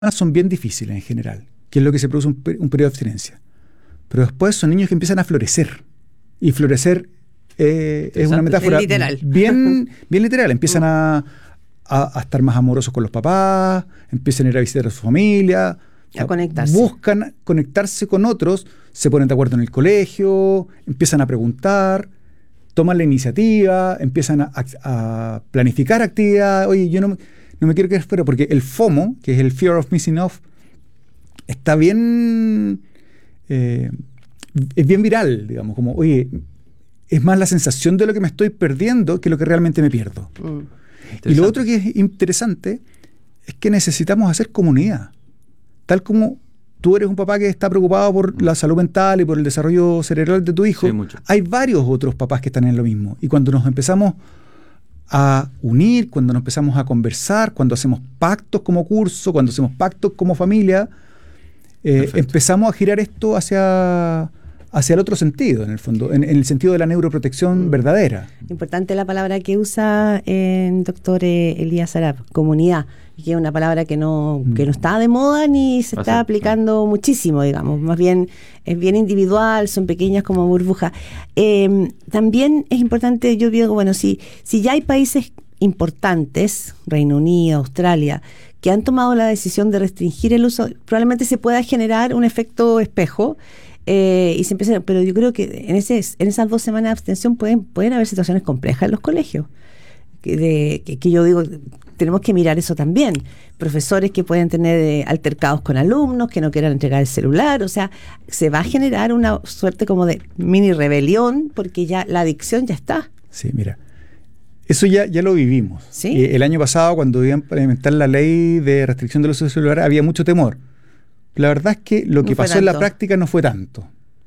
son bien difíciles en general, que es lo que se produce un periodo de abstinencia. Pero después son niños que empiezan a florecer. Y florecer es una metáfora bien literal. Empiezan a estar más amorosos con los papás, empiezan a ir a visitar a su familia, a conectarse. Buscan conectarse con otros, se ponen de acuerdo en el colegio, empiezan a preguntar, toman la iniciativa, empiezan a planificar actividades. Oye, yo no me quiero quedar fuera, porque el FOMO, que es el Fear of Missing Off, está bien, es bien viral, digamos, como, oye, es más la sensación de lo que me estoy perdiendo que lo que realmente me pierdo. Y lo otro que es interesante es que necesitamos hacer comunidad. Tal como tú eres un papá que está preocupado por la salud mental y por el desarrollo cerebral de tu hijo, sí, hay varios otros papás que están en lo mismo. Y cuando nos empezamos a unir, cuando nos empezamos a conversar, cuando hacemos pactos como curso, cuando hacemos pactos como familia, empezamos a girar esto hacia el otro sentido, en el fondo, en el sentido de la neuroprotección verdadera. Importante la palabra que usa el doctor Elías Arap, comunidad, que es una palabra que no está de moda ni se está aplicando muchísimo, digamos, más bien es bien individual, son pequeñas como burbujas. También es importante, yo digo, bueno, si ya hay países importantes, Reino Unido, Australia, que han tomado la decisión de restringir el uso, probablemente se pueda generar un efecto espejo. Y se empieza, pero yo creo que en esas 2 semanas de abstención pueden haber situaciones complejas en los colegios, que yo digo, tenemos que mirar eso también. Profesores que pueden tener altercados con alumnos, que no quieran entregar el celular, o sea, se va a generar una suerte como de mini rebelión, porque ya la adicción ya está. Sí, mira, eso ya lo vivimos. ¿Sí? El año pasado, cuando iban a implementar la ley de restricción del uso del celular, había mucho temor. La verdad es que lo que pasó en la práctica no fue tanto.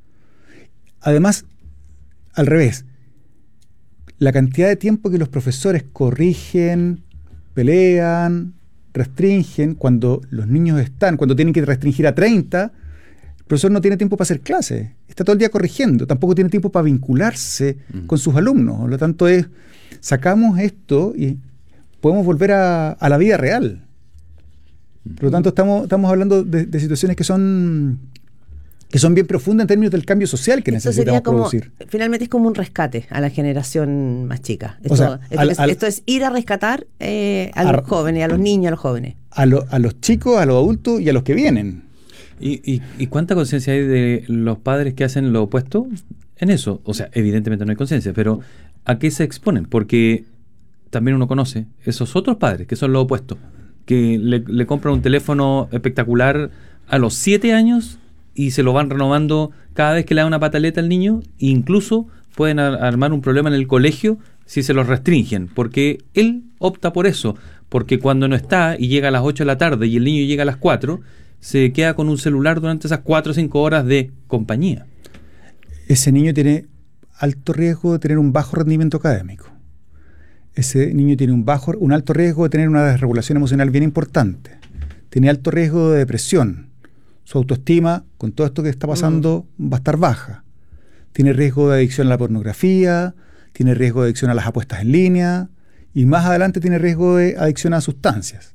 Además, al revés, la cantidad de tiempo que los profesores corrigen, pelean, restringen, cuando los niños cuando tienen que restringir a 30, el profesor no tiene tiempo para hacer clases, está todo el día corrigiendo, tampoco tiene tiempo para vincularse con sus alumnos. Por lo tanto, sacamos esto y podemos volver a la vida real. Por lo tanto, estamos hablando de situaciones que son bien profundas en términos del cambio social que necesitamos producir. Finalmente es como un rescate a la generación más chica. Esto es ir a rescatar a los jóvenes, a los niños, a los jóvenes. A los chicos, a los adultos y a los que vienen. ¿Y cuánta conciencia hay de los padres que hacen lo opuesto en eso? O sea, evidentemente no hay conciencia, pero ¿a qué se exponen? Porque también uno conoce esos otros padres que son lo opuesto, que le compran un teléfono espectacular a los 7 años y se lo van renovando cada vez que le da una pataleta al niño, e incluso pueden armar un problema en el colegio si se los restringen, porque él opta por eso, porque cuando no está y llega a las 8 de la tarde y el niño llega a las 4, se queda con un celular durante esas 4 o 5 horas de compañía. Ese niño tiene alto riesgo de tener un bajo rendimiento académico. Ese niño tiene un alto riesgo de tener una desregulación emocional bien importante. Tiene alto riesgo de depresión. Su autoestima, con todo esto que está pasando, va a estar baja. Tiene riesgo de adicción a la pornografía, tiene riesgo de adicción a las apuestas en línea y más adelante tiene riesgo de adicción a sustancias.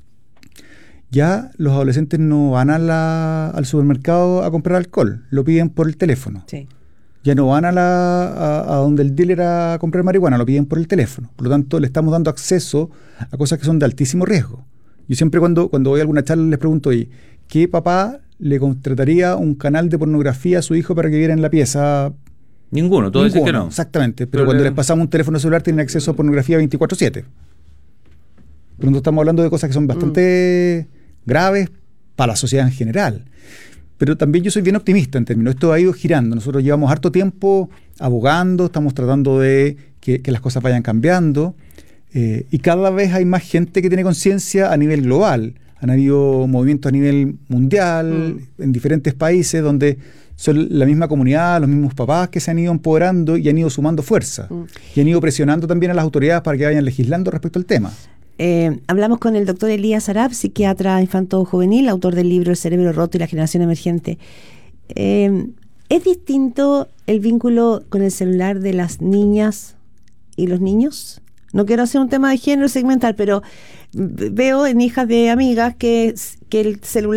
Ya los adolescentes no van al supermercado a comprar alcohol, lo piden por el teléfono. Sí. Ya no van a donde el dealer a comprar marihuana, lo piden por el teléfono. Por lo tanto, le estamos dando acceso a cosas que son de altísimo riesgo. Yo siempre cuando voy a alguna charla les pregunto, oye, ¿qué papá le contrataría un canal de pornografía a su hijo para que viera en la pieza? Ninguno, todos dicen que no. Exactamente, pero cuando les pasamos un teléfono celular tienen acceso a pornografía 24/7. Por lo tanto, estamos hablando de cosas que son bastante graves para la sociedad en general. Pero también yo soy bien optimista en términos, esto ha ido girando, nosotros llevamos harto tiempo abogando, estamos tratando de que las cosas vayan cambiando, y cada vez hay más gente que tiene conciencia a nivel global. Han habido movimientos a nivel mundial, en diferentes países, donde son la misma comunidad, los mismos papás que se han ido empoderando y han ido sumando fuerza, y han ido presionando también a las autoridades para que vayan legislando respecto al tema. Hablamos con el doctor Elías Arap, psiquiatra infanto-juvenil, autor del libro El cerebro roto y la generación emergente. ¿Es distinto el vínculo con el celular de las niñas y los niños No quiero hacer un tema de género segmental, pero veo en hijas de amigas que el celular